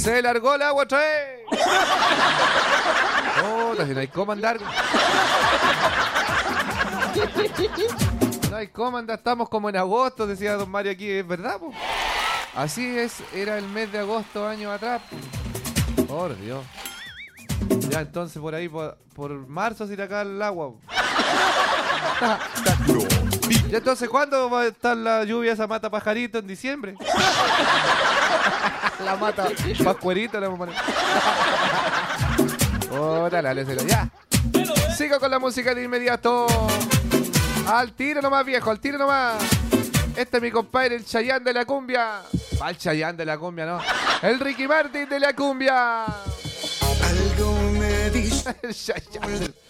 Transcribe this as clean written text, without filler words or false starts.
Se largó el agua otra vez. Oh, si no hay cómo andar. No hay cómo andar, estamos como en agosto, decía don Mario aquí, es verdad, po. Así es, era el mes de agosto años atrás, po. Por Dios. Ya entonces por ahí, por marzo se irá acá el agua. ¿Y entonces cuándo va a estar la lluvia esa mata pajarito en diciembre? La mata pascuerita la vamos a poner. Órale, ya. Sigo con la música de inmediato. Al tiro nomás, viejo, al tiro nomás. Este es mi compadre, el Chayanne de la cumbia. Va el Chayanne de la cumbia, ¿no? El Ricky Martin de la cumbia. Algo me dice. El Chayanne.